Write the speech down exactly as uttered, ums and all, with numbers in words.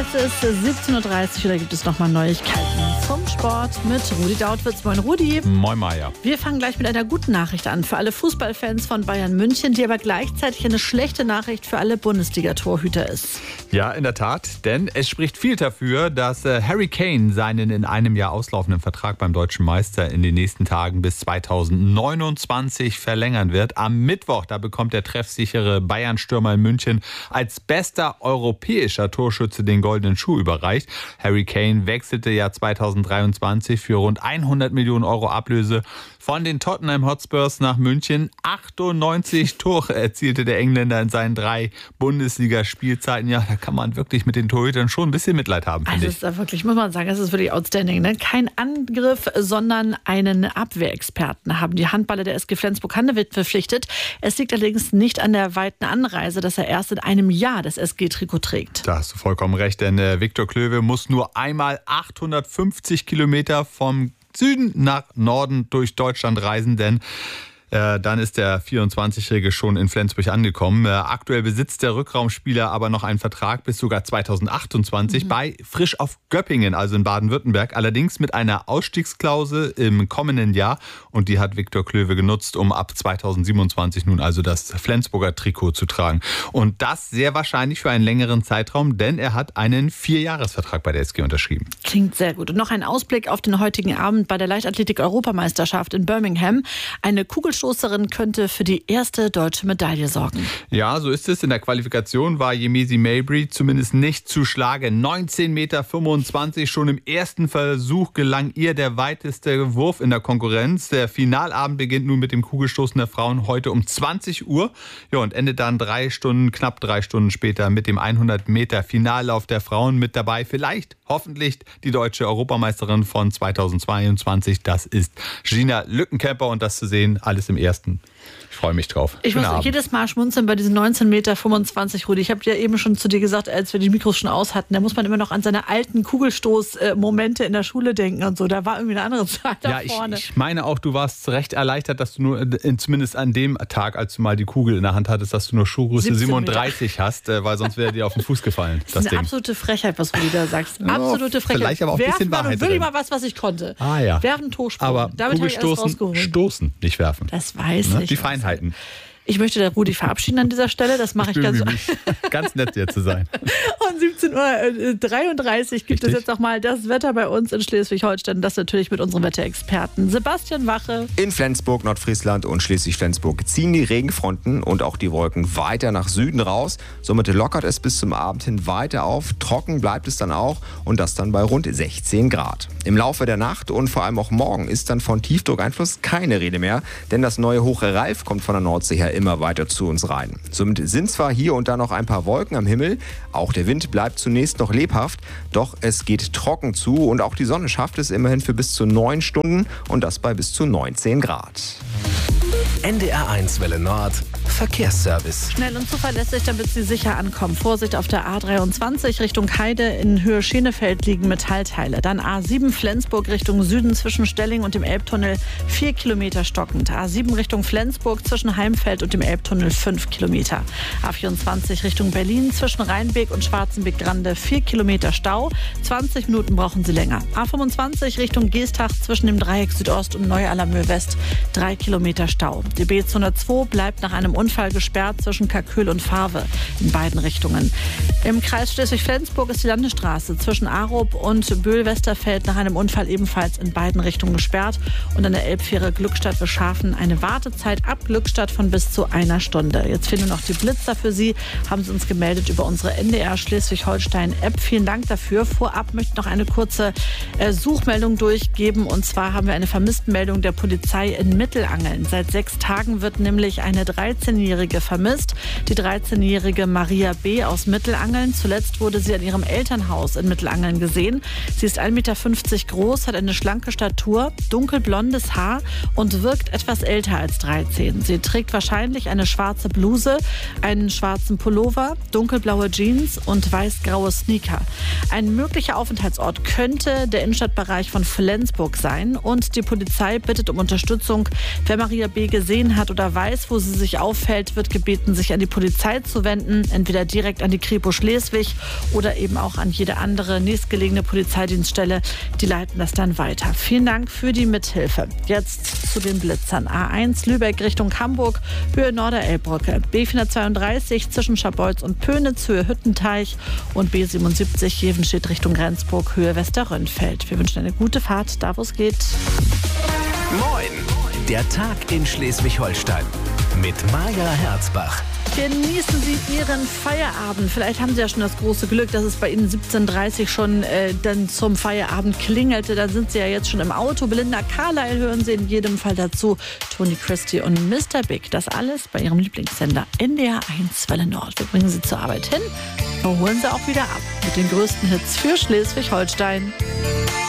Es ist siebzehn Uhr dreißig und da gibt es nochmal Neuigkeiten vom Sport mit Rudi Dautwitz. Moin Rudi. Moin Maja. Wir fangen gleich mit einer guten Nachricht an für alle Fußballfans von Bayern München, die aber gleichzeitig eine schlechte Nachricht für alle Bundesliga-Torhüter ist. Ja, in der Tat, denn es spricht viel dafür, dass Harry Kane seinen in einem Jahr auslaufenden Vertrag beim Deutschen Meister in den nächsten Tagen bis zweitausendneunundzwanzig verlängern wird. Am Mittwoch, da bekommt der treffsichere Bayern-Stürmer in München als bester europäischer Torschütze den goldenen Schuh überreicht. Harry Kane wechselte ja zweitausenddreiundzwanzig für rund hundert Millionen Euro Ablöse von den Tottenham Hotspurs nach München. achtundneunzig Tore erzielte der Engländer in seinen drei Bundesliga-Spielzeiten. Ja, da kann man wirklich mit den Torhütern schon ein bisschen Mitleid haben, finde also ich. Das ist wirklich, muss man sagen, das ist wirklich outstanding. Ne? Kein Angriff, sondern einen Abwehrexperten haben die Handballer der S G Flensburg-Handewitt verpflichtet. Es liegt allerdings nicht an der weiten Anreise, dass er erst in einem Jahr das S G-Trikot trägt. Da hast du vollkommen recht, denn äh, Viktor Klöwe muss nur einmal achthundertfünfzig Kilometer vom Süden nach Norden durch Deutschland reisen, denn äh, dann ist der vierundzwanzigjährige schon in Flensburg angekommen. Äh, aktuell besitzt der Rückraumspieler aber noch einen Vertrag bis sogar zweitausendachtundzwanzig mhm. bei Frisch auf Göppingen, also in Baden-Württemberg. Allerdings mit einer Ausstiegsklausel im kommenden Jahr. Und die hat Viktor Klöwe genutzt, um ab zweitausendsiebenundzwanzig nun also das Flensburger Trikot zu tragen. Und das sehr wahrscheinlich für einen längeren Zeitraum, denn er hat einen Vierjahresvertrag bei der S G unterschrieben. Klingt sehr gut. Und noch ein Ausblick auf den heutigen Abend bei der Leichtathletik-Europameisterschaft in Birmingham. Eine Kugelstoßerin könnte für die erste deutsche Medaille sorgen. Ja, so ist es. In der Qualifikation war Yemezi Mabry zumindest nicht zu schlagen. neunzehn Komma fünfundzwanzig Meter. Schon im ersten Versuch gelang ihr der weiteste Wurf in der Konkurrenz. Der Finalabend beginnt nun mit dem Kugelstoßen der Frauen heute um zwanzig Uhr. Ja, und endet dann drei Stunden, knapp drei Stunden später mit dem hundert Meter Finallauf der Frauen. Mit dabei vielleicht, hoffentlich, die deutsche Europameisterin von zweitausendzweiundzwanzig. Das ist Gina Lückenkämper und das zu sehen, alles im Ersten. Ich freue mich drauf. Ich muss jedes Mal schmunzeln bei diesen neunzehn Komma fünfundzwanzig Meter, Rudi. Ich habe dir eben schon zu dir gesagt, als wir die Mikros schon aus hatten, da muss man immer noch an seine alten Kugelstoß-Momente in der Schule denken und so. Da war irgendwie eine andere Zeit da ja, vorne. Ich, ich meine auch, du warst recht erleichtert, dass du nur, zumindest an dem Tag, als du mal die Kugel in der Hand hattest, dass du nur Schuhgröße siebenunddreißig hast, weil sonst wäre dir auf den Fuß gefallen. Das, das ist eine Ding. absolute Frechheit, was Rudi da sagst. Absolute Frechheit. Vielleicht aber auch ein bisschen Wahrheit wirklich mal was, was ich konnte. Ah ja. Werfen, Torsprung. Aber damit Kugelstoßen, stoßen, nicht werfen. Das weiß ne? ich. Die Feinheiten. Ich möchte der Rudi verabschieden an dieser Stelle. Das mache ich ganz ganz nett, dir zu sein. Um siebzehn Uhr dreiunddreißig gibt Richtig. es jetzt noch mal das Wetter bei uns in Schleswig-Holstein. Das natürlich mit unserem Wetterexperten Sebastian Wache. In Flensburg, Nordfriesland und Schleswig-Flensburg ziehen die Regenfronten und auch die Wolken weiter nach Süden raus. Somit lockert es bis zum Abend hin weiter auf. Trocken bleibt es dann auch und das dann bei rund sechzehn Grad. Im Laufe der Nacht und vor allem auch morgen ist dann von Tiefdruckeinfluss keine Rede mehr, denn das neue Hoch Ralf kommt von der Nordsee her immer weiter zu uns rein. Somit sind zwar hier und da noch ein paar Wolken am Himmel, auch der Wind bleibt zunächst noch lebhaft, doch es geht trocken zu und auch die Sonne schafft es immerhin für bis zu neun Stunden und das bei bis zu neunzehn Grad. N D R eins Welle Nord, Verkehrsservice. Schnell und zuverlässig, damit Sie sicher ankommen. Vorsicht auf der A dreiundzwanzig Richtung Heide, in Höhe Schenefeld liegen Metallteile. Dann A sieben Flensburg Richtung Süden zwischen Stelling und dem Elbtunnel vier Kilometer stockend. A sieben Richtung Flensburg zwischen Heimfeld und dem Elbtunnel fünf Kilometer. A vierundzwanzig Richtung Berlin zwischen Rheinbeek und Schwarzenbeek-Grande vier Kilometer Stau. zwanzig Minuten brauchen Sie länger. A fünfundzwanzig Richtung Geestach zwischen dem Dreieck Südost und Neu-Allermöhr West drei Kilometer Stau. Die B zweihundertzwei bleibt nach einem Unfall gesperrt zwischen Kalkül und Fahrwe in beiden Richtungen. Im Kreis Schleswig-Flensburg ist die Landesstraße zwischen Arup und Böhl-Westerfeld nach einem Unfall ebenfalls in beiden Richtungen gesperrt und an der Elbfähre Glückstadt-Beschafen eine Wartezeit ab Glückstadt von bis zu einer Stunde. Jetzt fehlen noch die Blitzer für Sie, haben Sie uns gemeldet über unsere N D R Schleswig-Holstein-App. Vielen Dank dafür. Vorab möchte ich noch eine kurze äh, Suchmeldung durchgeben und zwar haben wir eine Vermisstenmeldung der Polizei in Mittelangeln. Seit sechs Tagen wird nämlich eine dreizehnjährige vermisst. Die dreizehnjährige Maria B. aus Mittelangeln. Zuletzt wurde sie an ihrem Elternhaus in Mittelangeln gesehen. Sie ist ein Meter fünfzig groß, hat eine schlanke Statur, dunkelblondes Haar und wirkt etwas älter als dreizehn. Sie trägt wahrscheinlich eine schwarze Bluse, einen schwarzen Pullover, dunkelblaue Jeans und weiß-graue Sneaker. Ein möglicher Aufenthaltsort könnte der Innenstadtbereich von Flensburg sein und die Polizei bittet um Unterstützung. Wer Maria B. gesehen hat oder weiß, wo sie sich auffällt, Rönnfeld wird gebeten, sich an die Polizei zu wenden, entweder direkt an die Kripo Schleswig oder eben auch an jede andere nächstgelegene Polizeidienststelle. Die leiten das dann weiter. Vielen Dank für die Mithilfe. Jetzt zu den Blitzern. A eins Lübeck Richtung Hamburg, Höhe Norderelbbrücke. B vierhundertzweiunddreißig zwischen Scharbeutz und Pönitz, Höhe Hüttenteich. Und B siebenundsiebzig Jevenstedt Richtung Rendsburg, Höhe Westerrönnfeld. Wir wünschen eine gute Fahrt, da wo es geht. Moin! Der Tag in Schleswig-Holstein mit Maja Herzbach. Genießen Sie Ihren Feierabend. Vielleicht haben Sie ja schon das große Glück, dass es bei Ihnen siebzehn Uhr dreißig schon äh, dann zum Feierabend klingelte. Dann sind Sie ja jetzt schon im Auto. Belinda Carlisle hören Sie in jedem Fall dazu. Tony Christie und Mister Big. Das alles bei Ihrem Lieblingssender N D R eins Welle Nord. Wir bringen Sie zur Arbeit hin. Wir holen Sie auch wieder ab mit den größten Hits für Schleswig-Holstein.